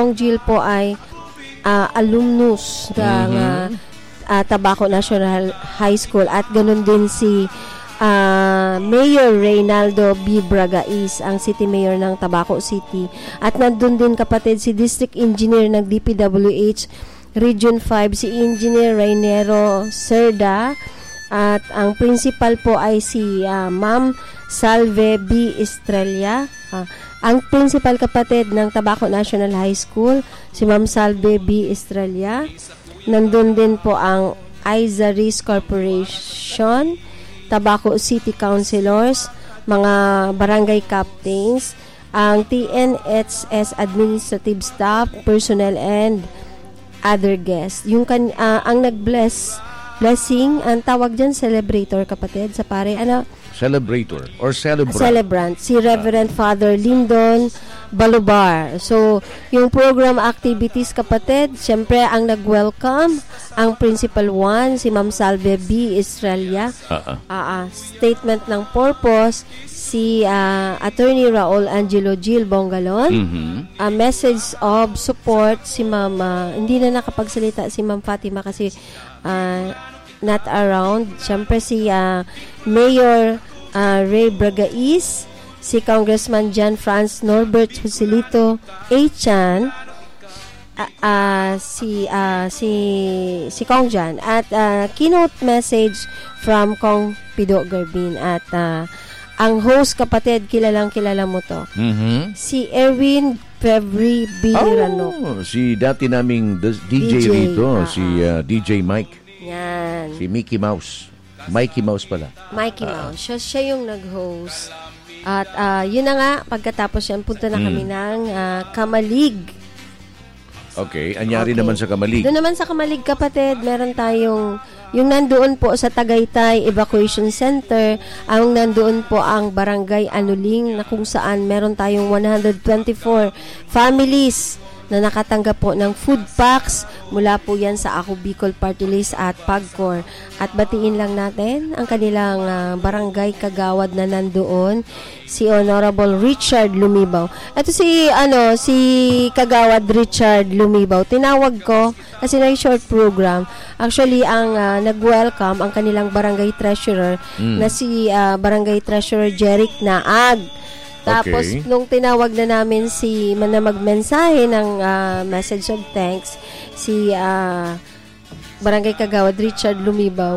Kong Jill po ay alumnus ng Tabaco National High School at ganun din si Mayor Reynaldo B. Bragais, ang City Mayor ng Tabaco City. At nandun din kapatid si District Engineer ng DPWH Region 5, si Engineer Rainero Cerda. At ang principal po ay si Ma'am Salve B. Estrella. Ang principal kapatid ng Tabaco National High School, si Ma'am Salve B. Estrella. Nandun din po ang Izaris Corporation, Tabaco City Councilors, mga barangay captains, ang TNHS administrative staff, personnel, and other guests. Yung ang blessing, ang tawag dyan, celebrator, kapatid, sa pare, Celebrator or celebrant? Celebrant. Si Reverend Father Lyndon Balubar. So, yung program activities, kapatid, syempre, ang nag-welcome, ang Principal 1, si Ma'am Salve B. Estrella. Statement ng purpose, si Attorney Raul Angelo Gil Bongalon. A message of support, si Ma'am, hindi na nakapagsalita si Ma'am Fatima kasi not around. Siyempre si Mayor Ray Bragais, si Congressman John Franz Norbert Joselito A. Chan, si Kong Jan, at keynote message from Kong Pido Garbin. At ang host, kapatid, kilala mo to, si Erwin Febri B. Ranok. Si dati naming DJ rito, si DJ Mike. Yan. Si Mickey Mouse. Mikey Mouse pala. Mikey Mouse. Siya yung nag-host. At yun na nga, pagkatapos yan, punta na kami ng Kamalig. Okay. Anyari naman sa Kamalig? Doon naman sa Kamalig, kapatid, meron tayong, yung nandoon po sa Tagaytay Evacuation Center, ang nandoon po ang Barangay Anuling, na kung saan meron tayong 124 families na nakatanggap po ng food packs mula po yan sa Ako Bicol Party List at PAGCOR. At batiin lang natin ang kanilang barangay kagawad na nandoon, si Honorable Richard Lumibaw. Ito si Kagawad Richard Lumibaw. Tinawag ko kasi na short program. Actually, ang nag-welcome ang kanilang barangay treasurer na si Barangay Treasurer Jeric Naag. Tapos, nung tinawag na namin na magmensahe ng message of thanks, si Barangay Kagawad Richard Lumibaw,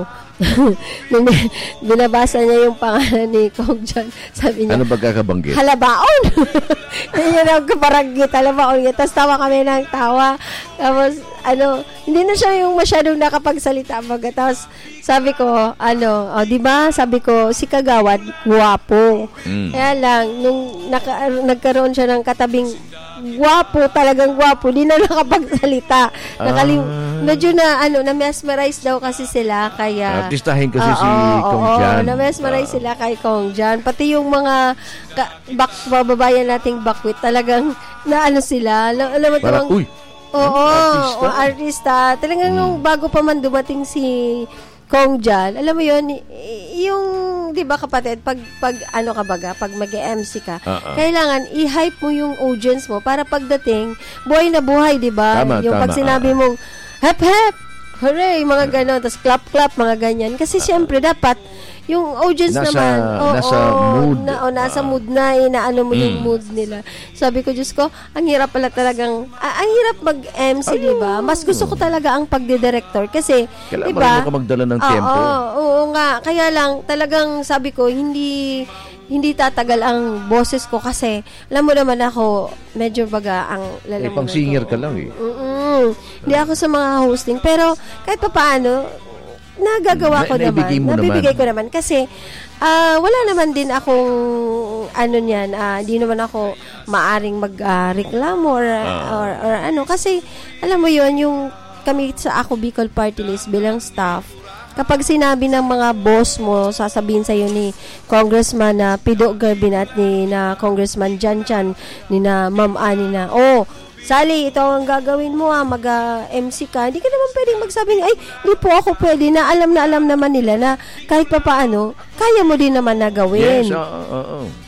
binabasa niya yung pangalan ni Kong John. Sabi niya, ano ba kakabanggit? Halabaon! Yan ang kabaranggit, Halabaon. Tapos tawa kami ng tawa. Tapos, hindi na siya yung masyadong nakapagsalita. Tapos, sabi ko, diba? Sabi ko, si Kagawad, guwapo. Kaya lang, nung nagkaroon siya ng katabing guwapo, talagang guwapo, di na nakapagsalita. Medyo na-mesmerize daw kasi sila, kaya artistahin kasi si Kong Jan. Na-mesmerize sila kay Kong Jan. Pati yung mga bababayan nating bakwit, talagang sila. Alam mo parang, artista. Talagang nung bago pa man dumating si Kong Jan, alam mo yun, yung, di ba kapatid, pag mag-MC ka, kailangan i-hype mo yung audience mo para pagdating, buhay na buhay, di ba? Yung pag sinabi mong, hep, hep, hooray, mga ganon, tapos clap, clap, mga ganyan. Kasi syempre, dapat, yung audience naman, nasa mood na, inaano mo yung mood nila. Sabi ko, Diyos ko, ang hirap pala talagang, ang hirap mag-MC, di ba? Mas gusto ko talaga ang pagdidirector kasi, di ba? Kailangan mo ka magdala ng tempo. Oo nga, kaya lang, talagang sabi ko, hindi tatagal ang boses ko kasi, alam mo naman ako, medyo baga ang lalamunan pang singer ka lang Hindi ako sa mga hosting, pero kahit pa paano, nagagawa ko nabibigay ko naman kasi wala naman din akong hindi naman ako maaring magreklamo or kasi alam mo yon, yung kami sa Ako Bicol Party List bilang staff, kapag sinabi ng mga boss mo, sasabihin sa'yo ni Congressman Pido Garbin at ni na Congressman Jan Chan, ni na Ma'am Ani na, Sally, ito ang gagawin mo mag-MC ka. Hindi ka naman pwedeng magsabi ay, hindi po ako pwede na alam naman nila na kahit pa paano, kaya mo din naman na gawin. Yes,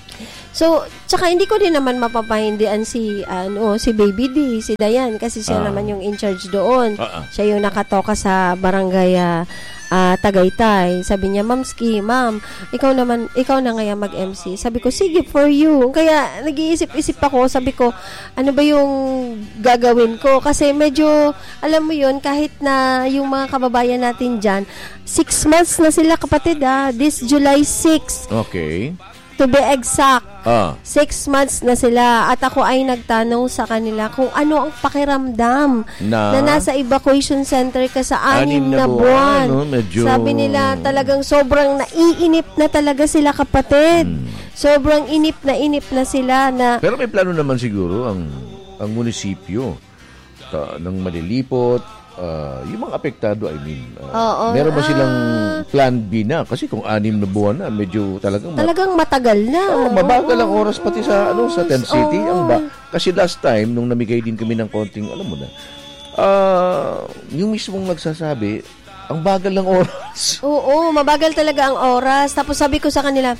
So, tsaka hindi ko din naman mapapahindian si Baby D, si Dayan, kasi siya naman yung in charge doon. Siya yung nakatoka sa barangay Tagaytay. Sabi niya, Ma'am, ikaw na ngayon mag-MC. Sabi ko, sige, for you. Kaya nag-iisip-isip ako, sabi ko, ano ba yung gagawin ko? Kasi medyo, alam mo yun, kahit na yung mga kababayan natin dyan, 6 months na sila, kapatid, this July 6. Okay. To be exact, 6 months na sila. At ako ay nagtanong sa kanila kung ano ang pakiramdam na nasa evacuation center ka sa 6 na buwan. Sabi nila talagang sobrang naiinip na talaga sila, kapatid. Sobrang inip na sila na... Pero may plano naman siguro ang munisipyo ng Malilipot, yung mga apektado, meron ba silang plan B na? Kasi kung 6 na buwan na, medyo talagang matagal na. Mabagal ang oras pati sa Tent City. Kasi last time, nung namigay din kami ng konting, alam mo na, yung mismong nagsasabi, ang bagal ng oras. Oo, mabagal talaga ang oras. Tapos sabi ko sa kanila,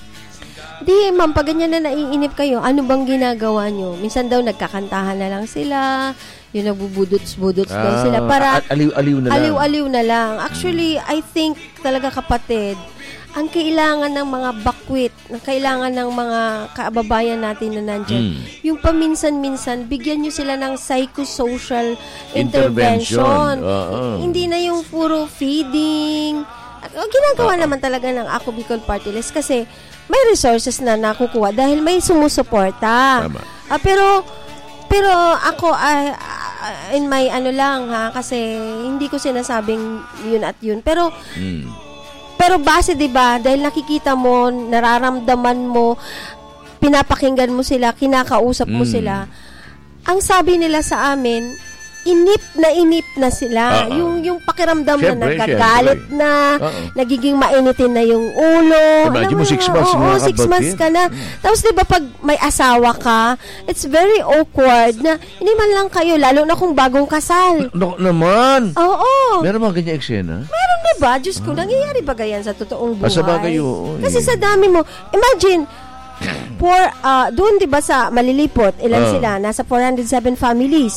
di, ma'am, pag ganyan na naiinip kayo, ano bang ginagawa nyo? Minsan daw nagkakantahan na lang sila, yung nagbubudots-budots daw sila para aliw-aliw na lang. Aliw-aliw na lang. Actually, I think talaga, kapatid, ang kailangan ng mga bakwit, ang kailangan ng mga kababayan natin na nandyan, yung paminsan-minsan, bigyan nyo sila ng psychosocial intervention. Hindi na yung puro feeding. Ginagawa naman talaga ng Ako Bicol Party List kasi may resources na nakukuha dahil may sumusuporta. Pero ako, in my kasi hindi ko sinasabing yun at yun. Pero base, diba, dahil nakikita mo, nararamdaman mo, pinapakinggan mo sila, kinakausap mo sila, ang sabi nila sa amin, inip na sila. Yung pakiramdam na nagagalit na, nagiging mainitin na yung ulo. Imagine mo 6 months. 6 months ka na. Tapos diba pag may asawa ka, it's very awkward na hindi man lang kayo, lalo na kung bagong kasal. Naman. Oo. Meron mga ganyan eksena? Meron, diba? Diyos ko, nangyayari ba ganyan sa totoong buhay? Sa bagay yun. Kasi sa dami mo, imagine, doon diba sa Malilipot, ilan sila? Nasa 407 families.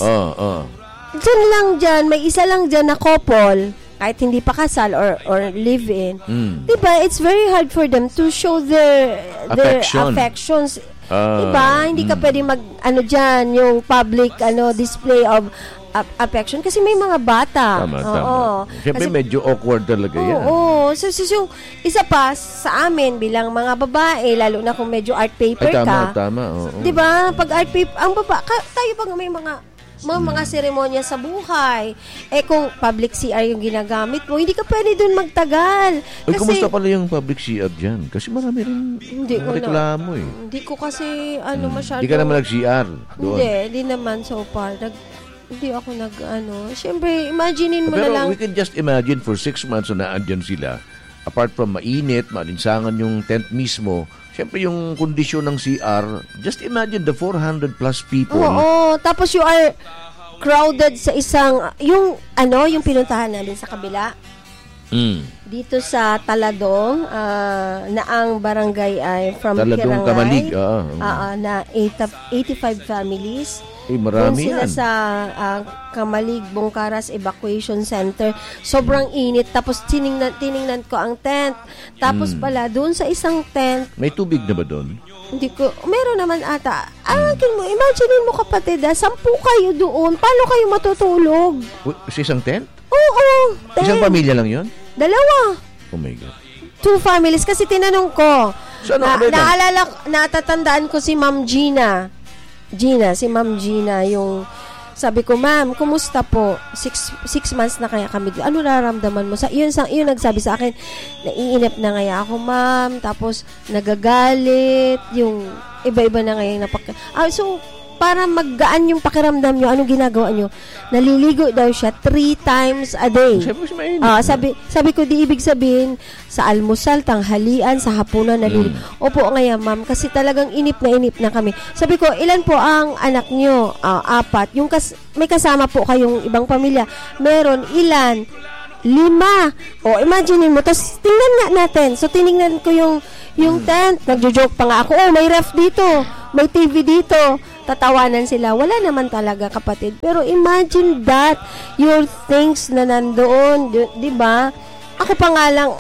Dyan, may isa lang dyan na couple, kahit hindi pa kasal or live-in. Diba, it's very hard for them to show their affections. Diba, hindi ka pwede dyan, yung public display of affection kasi may mga bata. Tama. Siyempre medyo awkward talaga yan. Oo. So, yung isa pa sa amin bilang mga babae, lalo na kung medyo art paper ka. Tama. Diba, pag art paper, ang tayo pag may mga seremonya sa buhay. Kung public CR yung ginagamit mo, hindi ka pwede dun magtagal. Kasi, kumusta pala yung public CR dyan? Kasi marami rin reklamo Hindi ko kasi, masyado. Hindi ka naman nag-CR doon? Hindi naman so far. Hindi ako Siyempre, imaginein mo na lang. Pero we can just imagine for 6 months na naandyan sila. Apart from mainit, malinsangan yung tent mismo, siyempre yung kondisyon ng CR, just imagine the 400 plus people. Oo, tapos you are crowded sa isang, yung pinuntahan namin sa kabila. Dito sa Taladong, na ang barangay ay from Taladong, Kamalig. Na 85 families. Marami yan. Sila sa Kamalig, Bongkaras Evacuation Center. Sobrang init. Tapos tiningnan ko ang tent. Tapos pala, doon sa isang tent. May tubig na ba doon? Hindi ko. Meron naman ata. Imaginein mo, kapatid, 10 kayo doon. Paano kayo matutulog? Sa isang tent? Oo. Isang pamilya lang yun? 2. Oh my God. 2 families. Kasi tinanong ko. So, natatandaan ko si Ma'am si Ma'am Gina, yung sabi ko, ma'am, kumusta po? 6 months na kaya kami. Ano nararamdaman mo? Yun nagsabi sa akin, naiinip na kaya ako, ma'am. Tapos, nagagalit. Yung iba-iba na ngayon. So, para maggaan yung pakiramdam nyo, anong ginagawa nyo? Naliligo daw siya 3 times a day. Sabi ko, di ibig sabihin, sa almusal, tanghalian, sa hapunan, naliligo. Opo, ngayon, ma'am, kasi talagang inip na kami. Sabi ko, ilan po ang anak nyo? 4. May kasama po kayong ibang pamilya. Meron, ilan? 5. O, imagine mo. Tapos, tingnan nga natin. So, tinignan ko yung tent. Nagjo-joke pa nga ako, may ref dito. May TV dito. Tatawanan sila. Wala naman talaga, kapatid. Pero imagine that. Your things na nandoon. Diba? Ako pa nga lang,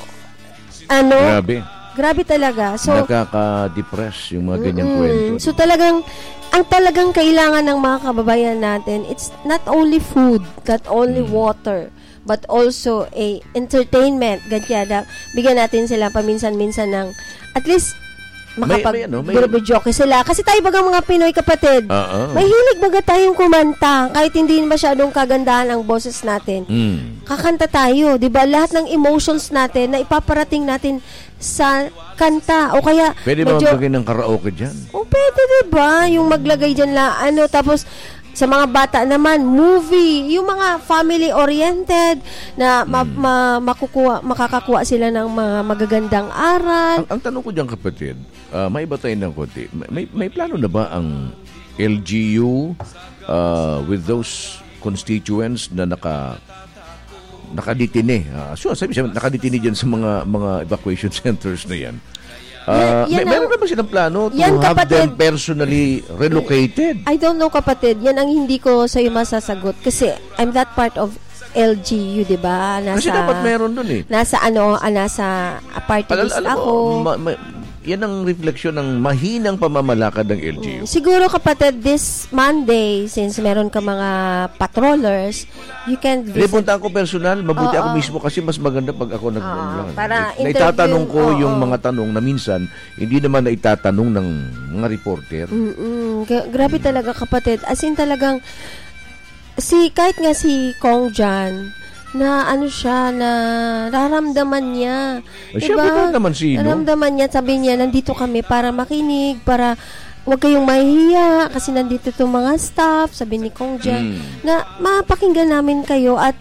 Grabe talaga. So, nakaka-depress yung mga ganyang kwento. So, ang talagang kailangan ng mga kababayan natin, it's not only food, not only water, but also entertainment. Ganyan, bigyan natin sila paminsan-minsan ng, at least, makapag-joke sila. Kasi tayo bagang mga Pinoy, kapatid, may hilig baga tayong kumanta. Kahit hindi masyadong kagandahan ang boses natin. Kakanta tayo, di ba? Lahat ng emotions natin na ipaparating natin sa kanta. O kaya, pwede ba maglagay ng karaoke dyan? O pwede, di ba? Yung maglagay dyan tapos, sa mga bata naman, movie, yung mga family-oriented na makakakuha sila ng mga magagandang aral. Ang tanong ko dyan, kapatid, may iba tayo ng konti. May plano na ba ang LGU with those constituents na nakaditine? Sabi siya, nakaditine dyan sa mga evacuation centers na yan. Meron na ba silang plano to have them personally relocated? I don't know, kapatid. Yan ang hindi ko sa'yo masasagot. Kasi I'm not part of LGU, di ba? Kasi dapat meron dun eh. Nasa party list ako. Yan ang refleksyon ng mahinang pamamalakad ng LGU. Siguro, kapatid, this Monday, since meron ka mga patrollers, you can visit. Punta ako personal, mabuti ako mismo kasi mas maganda pag ako para naitatanong ko yung mga tanong na minsan hindi naman naitatanong ng mga reporter. Grabe talaga, kapatid. As in talagang kahit nga si Kong Jan, na nararamdaman niya. Diba? Nararamdaman niya, sabi niya, nandito kami para makinig, para huwag kayong mahihiya kasi nandito itong mga staff, sabi ni Kong Jan, na mapakinggan namin kayo at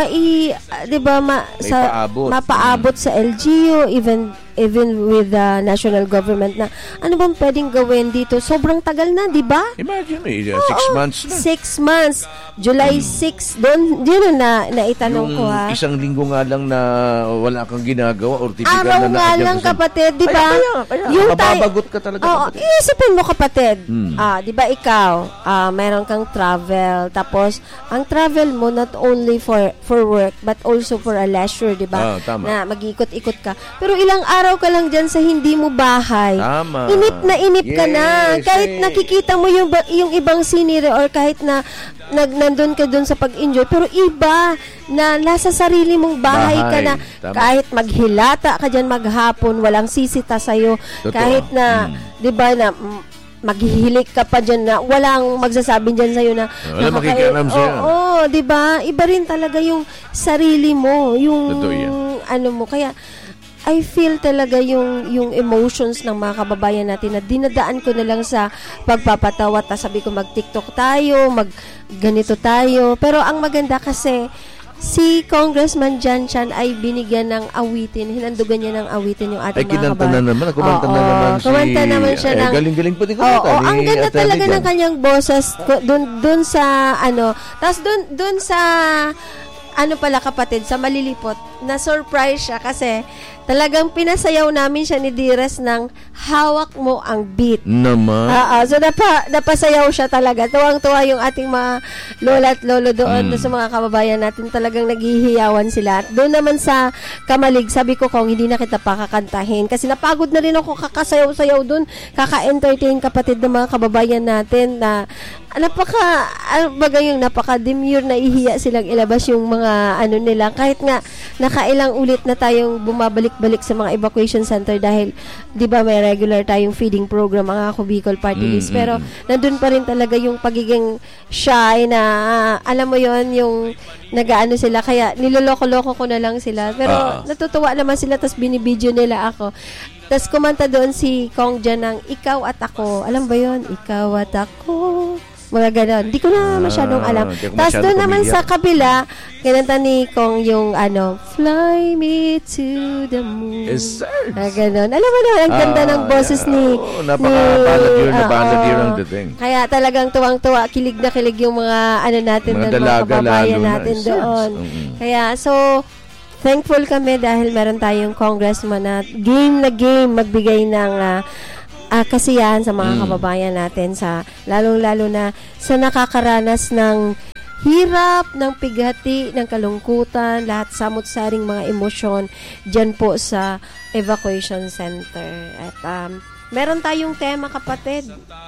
mapaabot sa LGU, even with the national government na ano bang pwedeng gawin dito? Sobrang tagal na, di ba? Imagine, 6 months na. 6 months. July 6, doon na naitanong ko, ha? Isang linggo nga lang na wala kang ginagawa or typical araw na nga lang, kapatid, di ba? Kaya, mababagot ka talaga, kapatid. Isipin mo, kapatid. Di ba ikaw, meron kang travel, tapos, ang travel mo not only for work, but also for a leisure, di ba? Tama. Na mag-ikot-ikot ka. Pero ilang araw ka lang dyan sa hindi mo bahay. Tama. Inip ka na. Kahit nakikita mo yung ibang scenery or kahit na nandun ka dun sa pag-enjoy, pero iba na nasa sarili mong bahay ka na. Tama. Kahit maghilata ka dyan maghapon, walang sisita sa'yo. Totoo. Kahit na, di ba, na maghihilik ka pa dyan na walang magsasabi dyan sa'yo na wala makikialam sa'yo. Di ba? Iba rin talaga yung sarili mo, yung mo. Kaya, I feel talaga yung emotions ng mga kababayan natin na dinadaan ko na lang sa pagpapatawa. Sabi ko, mag-TikTok tayo, mag-ganito tayo. Pero ang maganda kasi, si Congressman Jan Chan ay binigyan ng awitin. Hinandugan niya ng awitin yung ating mga kababayan. Kumanta na naman kumanta naman siya ng... Galing-galing po din kumanta. Ang ganda talaga ng kanyang boses dun sa tapos dun sa kapatid, sa Malilipot, na-surprise siya kasi talagang pinasayaw namin siya ni Dires ng hawak mo ang beat. Naman. So, napasayaw siya talaga. Tuwang-tuwa yung ating mga lola at lolo doon sa mga kababayan natin. Talagang naghihiyawan sila. Doon naman sa Kamalig, sabi ko, Kung, hindi na kita pakakantahin. Kasi napagod na rin ako kakasayaw-sayaw doon. Kaka-entertain, kapatid, ng mga kababayan natin na napaka-demure na ihiya silang ilabas yung mga nila. Kahit nga, nakailang ulit na tayong bumabalik-balik sa mga evacuation center dahil, di ba, may regular tayong feeding program ang Ako Bicol Party List. Pero, nandun pa rin talaga yung pagiging shy na, alam mo yon yung nagaano sila. Kaya, niloloko-loko ko na lang sila. Pero, natutuwa naman sila, tas binibidyo nila ako. Tas kumanta doon si Kong Jan ng Ikaw at Ako. Alam ba yon? Ikaw at Ako. Mga ganon. Hindi ko na masyadong alam. Tapos doon naman sa kabila, kinanta ni Kong yung Fly Me to the Moon. Yes, sir. Ganon. Alam mo na, ang ganda ng boses ni... Napaka-balladeer ang dating. Kaya talagang tuwang-tuwa, kilig na kilig yung mga natin, mga mga kababayan natin lalo doon. Kaya, so, thankful kami dahil meron tayong congressman na game magbigay ng kasiyahan sa mga kababayan natin, sa lalong-lalo na sa nakakaranas ng hirap, ng pighati, ng kalungkutan, lahat samot-saring mga emosyon dyan po sa evacuation center. At meron tayong tema, kapatid,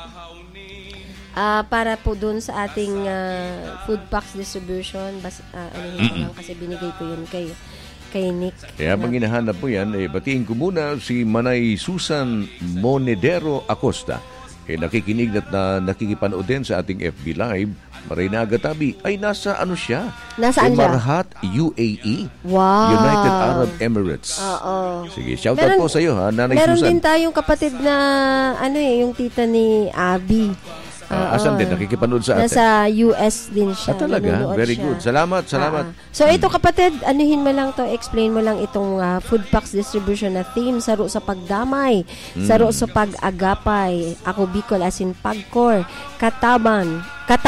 para po dun sa ating food packs distribution. Lang kasi binigay ko yun kay Nick. Kaya pag hinahanap po yan, batiin ko muna si Manay Susan Monedero Acosta. Nakikinig at nakikipanood din sa ating FB Live. Marinaga Tabi ay nasa siya? Nasaan siya? Marhat, UAE. Wow. United Arab Emirates. Oo. Sige, shoutout po sa iyo, ha, Nanay meron Susan. Meron din tayong kapatid na yung tita ni Abby. Asan din? Nakikipanood sa atin? Nasa US din siya. Talaga? Very siya. Good. Salamat. So, ito kapatid, anuhin mo lang to, explain mo lang itong food packs distribution na theme, saro sa pagdamay, saro sa pag-agapay, ako Bicol as in pagkor, katabang,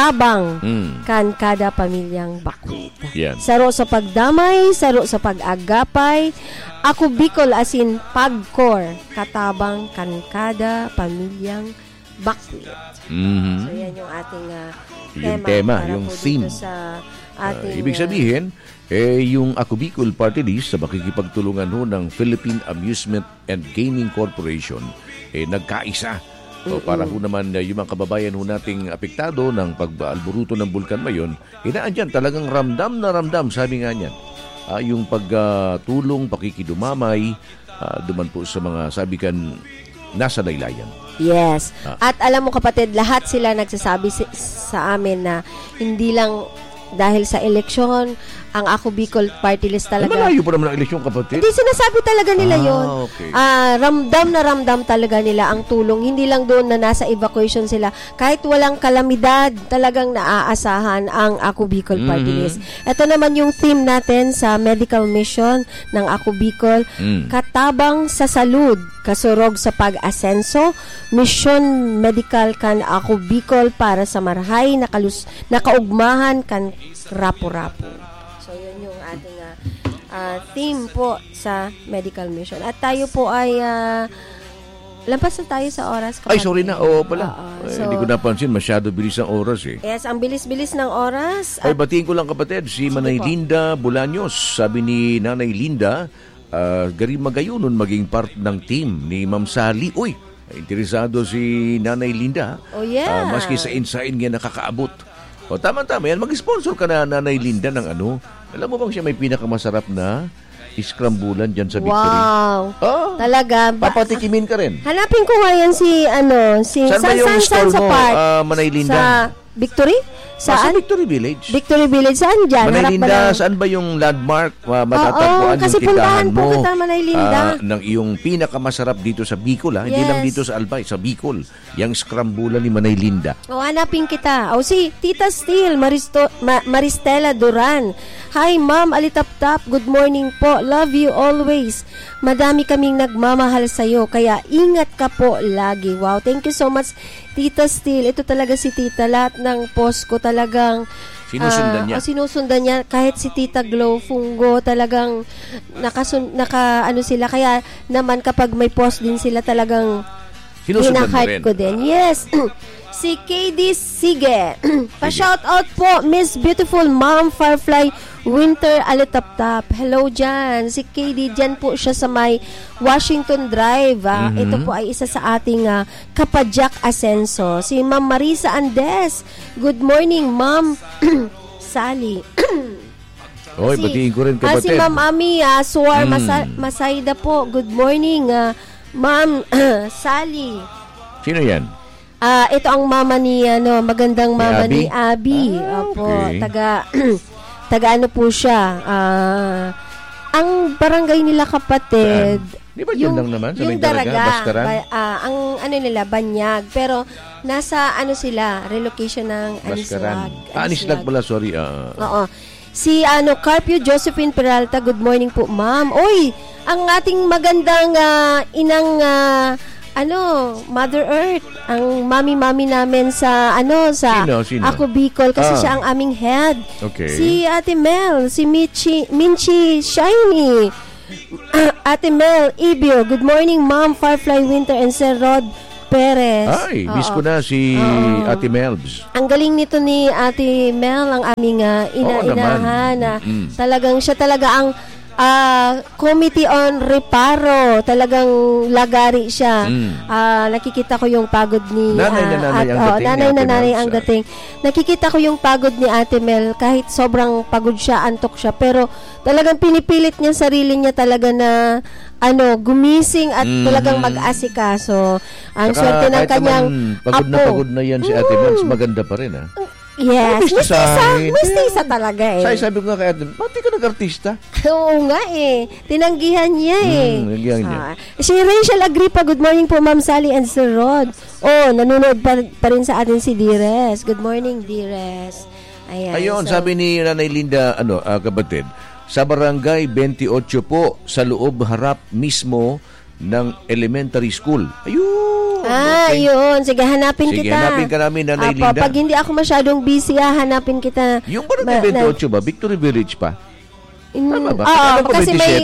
kan kada pamilyang bakwit. Yeah. Saro sa pagdamay, saro sa pag-agapay, ako Bicol as in pagkor, katabang, kan kada pamilyang bakwit. Mm-hmm. So, yan yung ating tema, yung theme. Sa ating, ibig sabihin, yung Ako Bicol Party List sa makikipagtulungan ng Philippine Amusement and Gaming Corporation, nagkaisa. So, para naman yung mga kababayan nating apektado ng pag-alburuto ng Bulkan Mayon, inaandyan talagang ramdam na ramdam, sabi nga niyan. Yung pagtulong, pakikidumamay, duman po sa mga sabikan nasa laylayan. Yes. At alam mo kapatid, lahat sila nagsasabi sa amin na hindi lang dahil sa eleksyon, ang Ako Bicol Party List talaga. Malayo pa naman ang eleksyon, kapatid. Hindi, sinasabi talaga nila yun. Okay. Ramdam na ramdam talaga nila ang tulong. Hindi lang doon na nasa evacuation sila. Kahit walang kalamidad, talagang naaasahan ang Ako Bicol Party List. Ito naman yung theme natin sa medical mission ng Ako Bicol. Katabang sa salud, kasurog sa pag-asenso, mission medical kan Ako Bicol para sa marhay na kaugmahan kan rapo-rapo. So, yun yung ating theme po sa medical mission. At tayo po ay lampas na tayo sa oras. Ay, sorry na. Oo pala. Hindi ko napansin. Masyado bilis ang oras eh. Yes, ang bilis-bilis ng oras. Ay, batiin ko lang kapatid. Si Manay Linda Bolaños. Sabi ni Nanay Linda, magayunon maging part ng team ni Ma'am Sally. Uy, interesado si Nanay Linda. Oh, yeah. Maski sa insain nga nakakaabot. O, tama-tama yan. Mag-sponsor ka na, Nanay Linda, ng Alam mo bang siya may pinakamasarap na iskrambulan dyan sa Victory? Wow. Talaga. Papatikimin ka rin. Hanapin ko nga yan saan ba yung store mo, Manay Linda? Sa Victory? Sa Victory Village. Victory Village, saan dyan? Manay Linda, saan ba yung landmark? Matatagpuan yung tindahan mo kita, Manay Linda. ng iyong pinakamasarap dito sa Bicol. Yes. Hindi lang dito sa Albay, sa Bicol. Yung skrambulan ni Manay Linda. Hanapin kita. Si Tita Steel, Maristela Duran. Hi, Ma'am Alitap-tap. Good morning po. Love you always. Madami kaming nagmamahal sa'yo, kaya ingat ka po lagi. Wow, thank you so much, Tita Steel. Ito talaga si Tita. Lahat ng post ko talagang sinusundan niya. Sinusundan niya. Kahit si Tita Glow Fungo, talagang sila. Kaya naman kapag may post din sila, talagang hina-heart ko din. Yes. Si KD Sige. Pa-shout out po, Miss Beautiful Mom Firefly Winter Alitap-tap. Hello dyan. Si KD, dyan po siya sa may Washington Drive. Ito po ay isa sa ating Kapadyak Asenso. Si Ma'am Marisa Andes. Good morning, Ma'am Sally. Oy, batiin ko rin kapatid. Si Ma'am Ami Suar Masayda po. Good morning, Ma'am Sally. Sino yan? Ito ang mama ni magandang mama ni Abby. Opo, okay. taga po siya. Ang barangay nila kapatid. Di ba yun lang naman? Sa yung Daraga. Ang nila, Banyag. Pero nasa sila, relocation ng Anislag. Anislag pala, sorry. Oo. Si Carpio Josephine Peralta, good morning po, ma'am. Oy, ang ating magandang inang Mother Earth, ang mami-mami namin sa Sino? Ako Bicol kasi siya ang aming head. Okay. Si Ate Mel, si Minchi Shiny. Ate Mel Ibio, good morning Ma'am Firefly Winter and Sir Rod Perez. Ay, miss ko na si Ate Melbs. Ang galing nito ni Ate Mel, ang aming inahan. Talagang siya talaga ang Committee on Reparo. Talagang lagari siya. Nakikita ko yung pagod ni nanay ang dating. Nakikita ko yung pagod ni Ate Mel kahit sobrang pagod siya, antok siya, pero talagang pinipilit niya sarili niya talaga na gumising at talagang mag-asikaso. Ang swerte ng kanyang pagod na pagod na yan si Ate Mel, maganda pa rin Yes, mistisa talaga Sabi ko nga kay Ate, ba't di ka nag-artista? Oo nga tinanggihan niya Tinanggihan niya. Si Rachel Agripa, good morning po Ma'am Sally and Sir Rod. Nanonood pa rin sa atin si Dires. Good morning, Dires. Ayun, sabi ni Nanay Linda, kapatid, sa barangay 28 po, sa loob harap mismo ng elementary school. Ayun. Okay. Yun. Sige, hanapin kita. Hanapin ka namin, Nanay Linda. Pag hindi ako masyadong busy, hanapin kita. Yung barangay 28 ba? Victory Village pa? Tama ba? Kasi may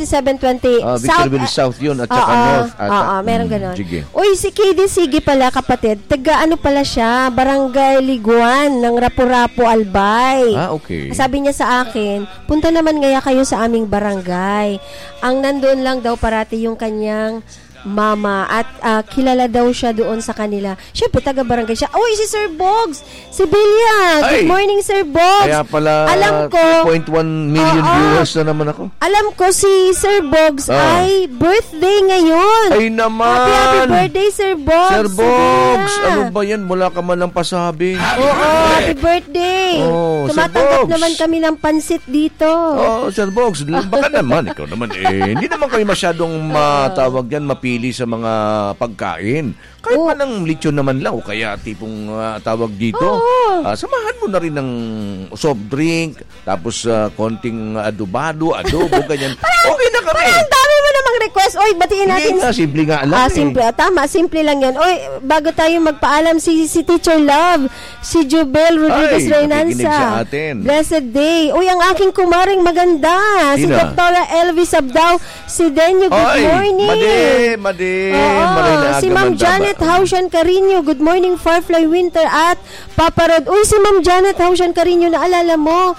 2720 Victorville South yun at saka North. Meron ganon. Sige. Uy, si KD Sige pala, kapatid. Taga pala siya? Barangay Liguan ng Rapu-Rapu, Albay. Okay. Sabi niya sa akin, punta naman ngaya kayo sa aming barangay. Ang nandoon lang daw parati yung kanyang mama at kilala daw siya doon sa kanila. Siyempre, taga-barangay siya. Uy, si Sir Bogs! Si Bilya! Good morning, Sir Bogs! Kaya pala, alam ko, 2.1 million viewers na naman ako. Alam ko, si Sir Bogs ay birthday ngayon. Ay naman! Happy birthday, Sir Bogs! Sir Bogs! Ano ba yan? Mula ka man lang pasabi. Happy birthday! Tumatanggap naman kami ng pansit dito. Sir Bogs, baka naman, ikaw naman hindi naman kayo masyadong matawag yan, mapili sa mga pagkain. Kahit pa ng lechon naman lang o kaya tipong tawag dito. Samahan mo na rin ng soft drink, tapos konting adobo, ganyan. Okay na kami. Ang dami mo namang request. Oy, batiin natin. Hindi simple nga lang. Simple. Tama, simple lang yan. Oy, bago tayo magpaalam, si Teacher Love, si Jubel Rodriguez Reynansa. Blessed day. Uy, ang aking kumaring maganda. Si Dr. Elvis Abdao, si Denyo, good morning. Madi. Si Ma'am Janet Haushan Carino, good morning, Firefly Winter at Papa Rod. Uy, si Ma'am Janet Haushan Carino, naalala mo?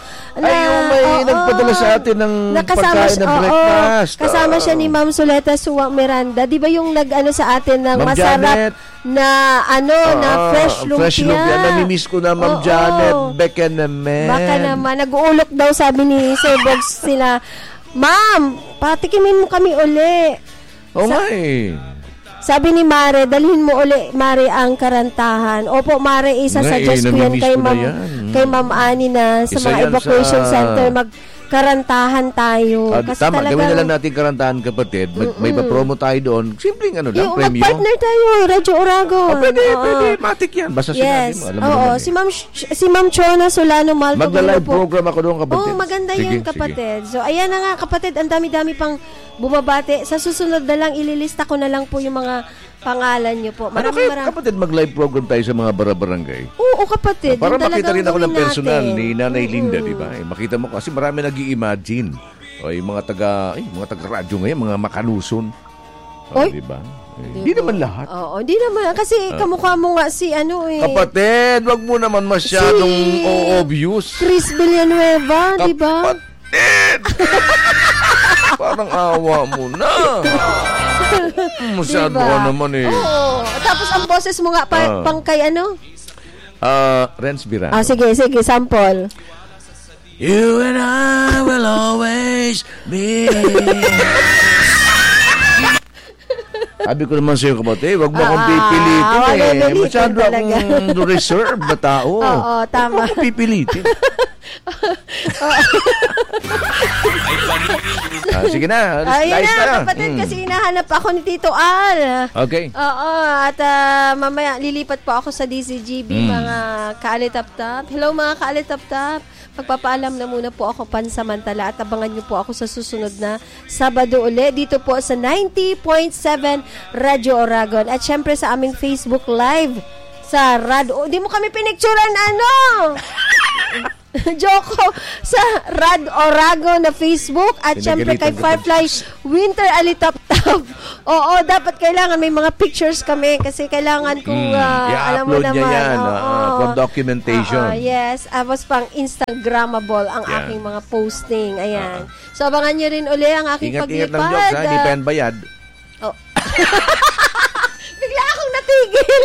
May nagpadala sa atin ng pagkain na breakfast. Kasama siya ni Ma'am Soleta Suwa Miranda. Di ba yung nag-ano sa atin ng Ma'am masarap Janet, na na fresh lumpia? Fresh lumpia. Namimiss ko na Ma'am Janet. Baka naman. Nag-uulok daw, sabi ni Sir Bogs sila. Ma'am, patikimin mo kami uli. Sabi ni Mare, dalhin mo uli, Mare, ang karantahan. Opo, Mare, isa-suggest ko yan kay Ma'am Ani na sa mga evacuation center magkarantahan tayo. Kasi tama, gawin na lang natin karantahan, kapatid. May pa-promo tayo doon. Simpleng premyo. Mag-partner tayo, Radyo Oragon. Pwede. Matik yan. Basta sinabi mo. Alam mo naman Si Ma'am Chona Solano Maldo. Magla-live program ako doon, kapatid. Maganda yan, kapatid. So, ayan na nga, kapatid. Ang dami-dami pang bumabate. Sa susunod na lang, ililista ko na lang po yung mga pangalan nyo po. Maraming. Kapatid, mag-live program tayo sa mga barangay. Oo, kapatid. Para makita rin ako ng personal ni Nanay Linda, di ba? Makita mo kasi marami nag-i-imagine. Yung mga taga-radyo ngayon, mga makaluson. Di ba? Hindi naman lahat. Hindi naman. Kasi kamukha mo nga si Kapatid, wag mo naman masyadong obvious. Chris Villanueva, di ba? Kapatid! Parang awa mo na. Masyado ka naman Tapos ang boses mo nga pang kay Renz Birano. Sige, sample. You and I will always be. Sabi ko naman sa'yo, kapatid, wag mo akong pipilitin Masyado akong reserve na tao. Tama. Wag mo pipilitin. Sige na. Ayun na, kapatid, kasi hinahanap ako ni Tito Al. Okay. At mamaya lilipat po ako sa DCGB, mga kaalitap-tap. Hello, mga kaalitap-tap. magpapaalam na muna po ako pansamantala at abangan niyo po ako sa susunod na Sabado uli dito po sa 90.7 Radyo Oragon at syempre sa aming Facebook Live sa Di mo kami pinicturean Joko sa Rad Oragon na Facebook at syempre kay Firefly Winter Alitap-Tap. Oo, dapat kailangan may mga pictures kami kasi kailangan kung alam mo naman. Niya yan, for documentation. Yes, was pang Instagrammable ang aking mga posting. Ayan. So abangan nyo rin uli ang aking paglipad. Ingat lang, Jokes, hindi pa yan bayad. Bigla akong natigil.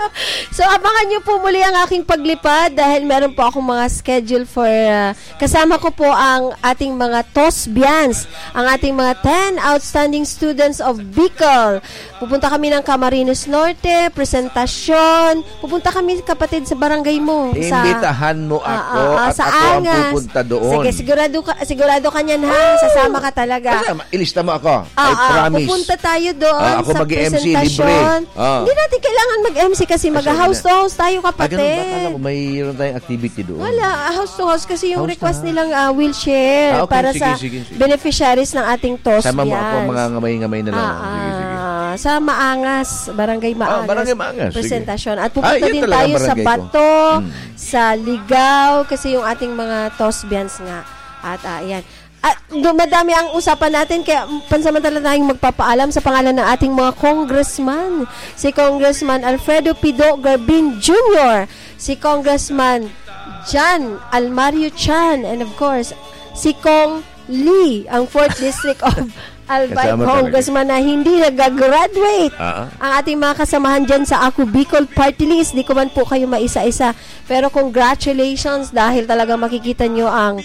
So, abangan nyo po muli ang aking paglipad dahil meron po akong mga schedule for kasama ko po ang ating mga TOSBIANs, ang ating mga 10 outstanding students of Bicol. Pupunta kami ng Camarines Norte, presentasyon. Pupunta kami, kapatid, sa barangay mo. Imbitahan mo ako at sa ako ang Angas. pupunta doon. Sige, sigurado ka niyan ha. Sasama ka talaga. Ilista mo ako. I promise. Pupunta tayo doon ako sa mag-MC presentasyon. libre. Hindi natin kailangan mag-MC kasi mag-house to house tayo, kapatid. Ganun ba? Mayroon tayong activity doon. Wala, house to house kasi yung request nilang wheelchair para sa beneficiaries ng ating TOSBIANs. Sama mo ako, mga ngamay-ngamay na lang. Sige. Sa Maangas, Barangay Maangas. Barangay Maangas. Presentasyon. At pupunta din tayo sa Bato, sa Ligaw, kasi yung ating mga TOSBIANs nga. At ayan. At dumadami ang usapan natin kaya pansamantala tayong magpapaalam sa pangalan ng ating mga congressman. Si Congressman Alfredo Pido Garbin Jr., si Congressman John Almario Chan, and of course, si Kong Lee, ang 4th District of Albay Congressman na hindi nag-graduate. Ang ating mga kasamahan dyan sa Ako Bicol Party List, di ko man po kayo maisa-isa. Pero congratulations dahil talaga makikita nyo ang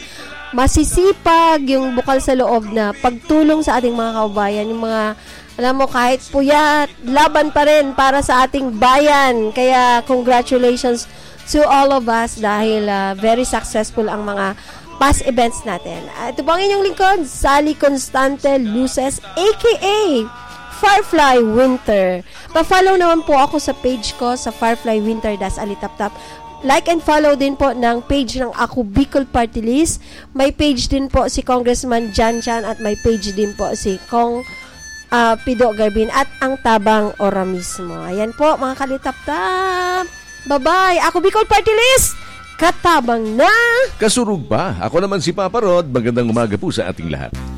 masisipag, yung bukal sa loob na pagtulong sa ating mga kababayan, yung mga, alam mo, kahit puyat, laban pa rin para sa ating bayan. Kaya congratulations to all of us dahil very successful ang mga past events natin. Ito po ang inyong lingkod, Sally Constante Luces, aka Firefly Winter. Pa-follow naman po ako sa page ko sa Firefly Winter Das Alitap-Tap. Like and follow din po ng page ng Ako Bicol Party List. May page din po si Congressman Jan Chan at may page din po si Kong Pido Garbin at ang Tabang Ora mismo. Ayan po mga kalitap-tap. Bye-bye. Ako Bicol Party List. Katabang na. Kasurug pa. Ako naman si Papa Rod. Magandang umaga po sa ating lahat.